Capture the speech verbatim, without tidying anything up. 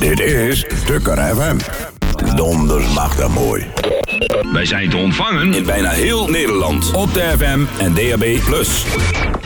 Dit is Tukker F M. Donders machtig mooi. Wij zijn te ontvangen in bijna heel Nederland. Op de F M en D A B plus.